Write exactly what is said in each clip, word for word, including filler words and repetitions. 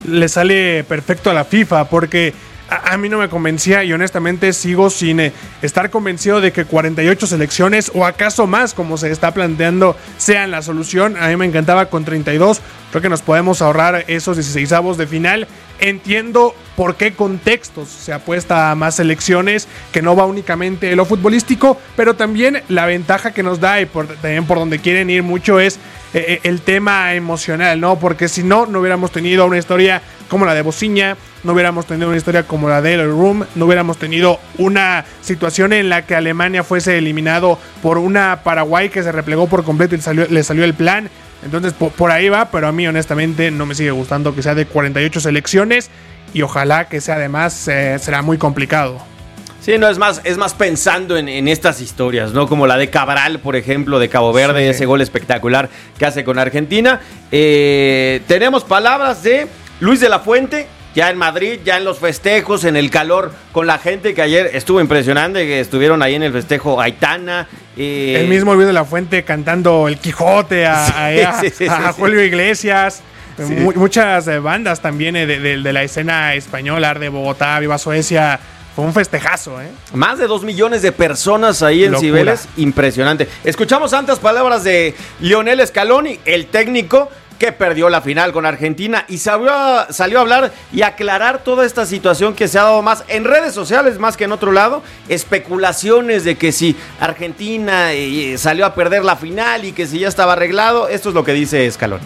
le sale perfecto a la FIFA, porque a, a mí no me convencía y honestamente sigo sin eh, estar convencido de que cuarenta y ocho selecciones o acaso más, como se está planteando, sean la solución. A mí me encantaba con treinta y dos, creo que nos podemos ahorrar esos dieciseisavos de final. Entiendo por qué contextos se apuesta a más selecciones, que no va únicamente en lo futbolístico, pero también la ventaja que nos da y por, también por donde quieren ir mucho es eh, el tema emocional, ¿no? Porque si no, no hubiéramos tenido una historia como la de Bociña, no hubiéramos tenido una historia como la de El Room, no hubiéramos tenido una situación en la que Alemania fuese eliminado por una Paraguay que se replegó por completo y salió, le salió el plan. Entonces por, por ahí va, pero a mí honestamente no me sigue gustando que sea de cuarenta y ocho selecciones y ojalá que sea además, eh, será muy complicado. Sí, no, es más, es más pensando en, en estas historias, ¿no? Como la de Cabral, por ejemplo, de Cabo Verde, sí. Ese gol espectacular que hace con Argentina. Eh, tenemos palabras de Luis de la Fuente, ya en Madrid, ya en los festejos, en el calor con la gente, que ayer estuvo impresionante, que estuvieron ahí en el festejo Aitana. Eh... El mismo Luis de la Fuente cantando El Quijote a, sí, a, a, sí, sí, a sí, Julio sí. Iglesias. Sí. M- muchas bandas también de, de, de la escena española, de Bogotá, Viva Suecia. Fue un festejazo, ¿eh? Más de dos millones de personas ahí en Locura. Cibeles. Impresionante. Escuchamos antes palabras de Lionel Scaloni, el técnico que perdió la final con Argentina y salió a, salió a hablar y aclarar toda esta situación que se ha dado más en redes sociales más que en otro lado. Especulaciones de que si Argentina eh, salió a perder la final y que si ya estaba arreglado. Esto es lo que dice Scaloni.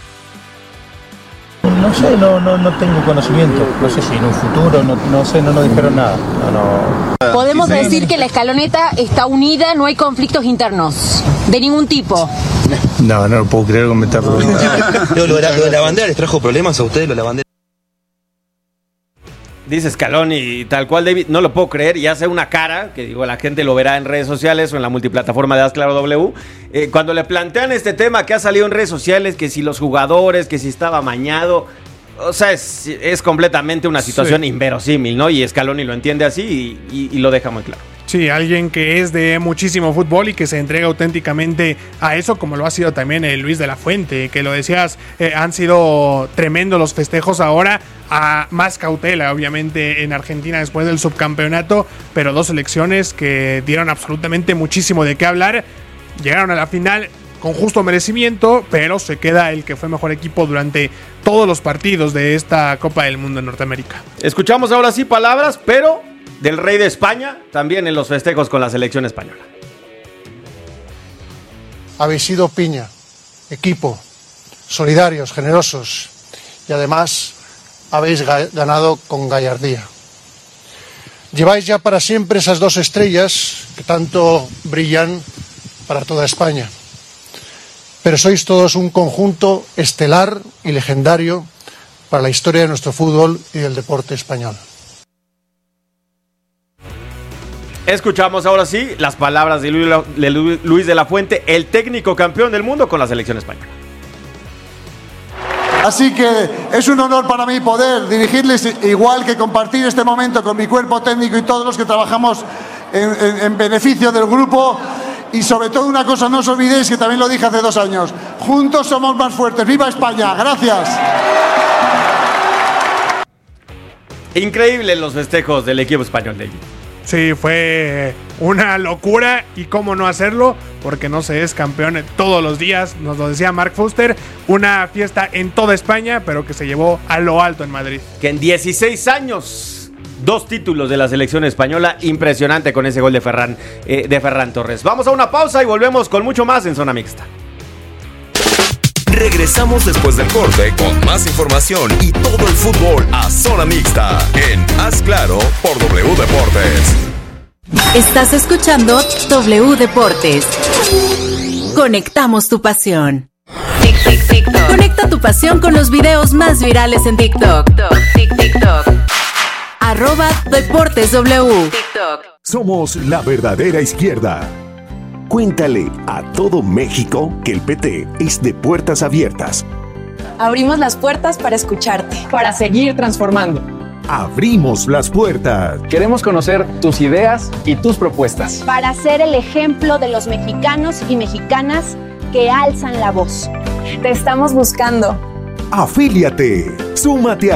No sé, no, no, no tengo conocimiento. No sé si en un futuro, no, no sé, no nos dijeron nada. No, no. Podemos decir que la escaloneta está unida, no hay conflictos internos, de ningún tipo. No, no lo puedo creer comentarlo. Lo, lo, de la, lo de la bandera les trajo problemas a ustedes, lo de la bandera. Dice Scaloni, tal cual, David, no lo puedo creer, y hace una cara, que digo, la gente lo verá en redes sociales o en la multiplataforma de Haz Claro W, eh, cuando le plantean este tema que ha salido en redes sociales, que si los jugadores, que si estaba amañado, o sea, es, es completamente una situación sí. inverosímil, ¿no? Y Scaloni lo entiende así y, y, y lo deja muy claro. Sí, alguien que es de muchísimo fútbol y que se entrega auténticamente a eso, como lo ha sido también el Luis de la Fuente, que lo decías, eh, han sido tremendos los festejos ahora, a más cautela obviamente en Argentina después del subcampeonato, pero dos selecciones que dieron absolutamente muchísimo de qué hablar, llegaron a la final con justo merecimiento, pero se queda el que fue mejor equipo durante todos los partidos de esta Copa del Mundo en Norteamérica. Escuchamos ahora sí palabras, pero del rey de España, también en los festejos con la selección española. Habéis sido piña, equipo, solidarios, generosos y además habéis ga- ganado con gallardía. Lleváis ya para siempre esas dos estrellas que tanto brillan para toda España. Pero sois todos un conjunto estelar y legendario para la historia de nuestro fútbol y del deporte español. Escuchamos ahora sí las palabras de Luis de la Fuente, el técnico campeón del mundo con la selección española. Así que es un honor para mí poder dirigirles, igual que compartir este momento con mi cuerpo técnico y todos los que trabajamos en, en, en beneficio del grupo. Y sobre todo una cosa, no os olvidéis que también lo dije hace dos años, juntos somos más fuertes. ¡Viva España! ¡Gracias! Increíble los festejos del equipo español de allí. Sí, fue una locura y cómo no hacerlo, porque no se es campeón todos los días, nos lo decía Mark Fuster, una fiesta en toda España, pero que se llevó a lo alto en Madrid. Que en dieciséis años, dos títulos de la selección española, impresionante con ese gol de Ferran, eh, de Ferran Torres. Vamos a una pausa y volvemos con mucho más en Zona Mixta. Regresamos después del corte con más información y todo el fútbol a Zona Mixta en Haz Claro por W Deportes. Estás escuchando W Deportes. Conectamos tu pasión. Tic, tic, TikTok. Conecta tu pasión con los videos más virales en TikTok. Tic, TikTok. Arroba Deportes W. TikTok. Somos la verdadera izquierda. Cuéntale a todo México que el P T es de puertas abiertas. Abrimos las puertas para escucharte, para seguir transformando. Abrimos las puertas. Queremos conocer tus ideas y tus propuestas. Para ser el ejemplo de los mexicanos y mexicanas que alzan la voz. Te estamos buscando. Afíliate. Súmate a